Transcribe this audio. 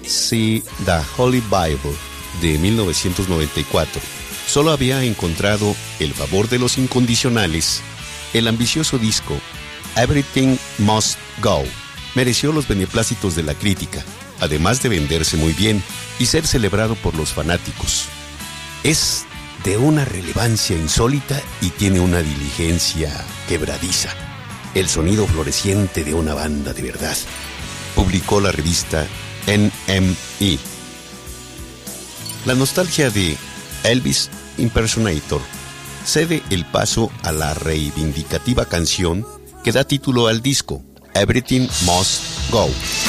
See the Holy Bible de 1994, solo había encontrado el favor de los incondicionales. El ambicioso disco Everything Must Go mereció los beneplácitos de la crítica, además de venderse muy bien y ser celebrado por los fanáticos. Es de una relevancia insólita y tiene una diligencia quebradiza. El sonido floreciente de una banda de verdad, publicó la revista NME. La nostalgia de Elvis Impersonator cede el paso a la reivindicativa canción que da título al disco, Everything Must Go.